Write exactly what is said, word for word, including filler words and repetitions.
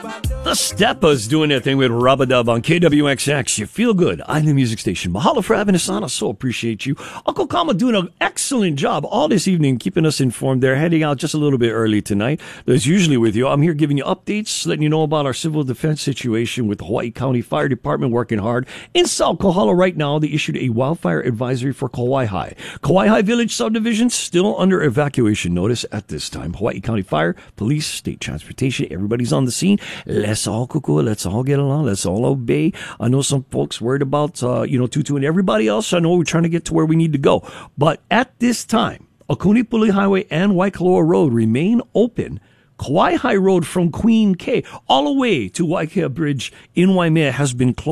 The Steppas doing their thing with Rub-a-Dub on K W X X. You feel good. I'm the music station. Mahalo for having us on. I so appreciate you. Uncle Kama doing an excellent job all this evening, keeping us informed. They're heading out just a little bit early tonight. As usually with you, I'm here giving you updates, letting you know about our civil defense situation with the Hawaii County Fire Department working hard. In South Kohala right now, they issued a wildfire advisory for Kauai High. Kauai High Village subdivision still under evacuation notice at this time. Hawaii County Fire, Police, State Transportation, everybody's on the scene. Let's all kuku, let's all get along, let's all obey. I know some folks worried about, uh, you know, Tutu and everybody else. I know we're trying to get to where we need to go. But at this time, Okunipuli Highway and Waikoloa Road remain open. Kauai High Road from Queen K all the way to Waikea Bridge in Waimea has been closed.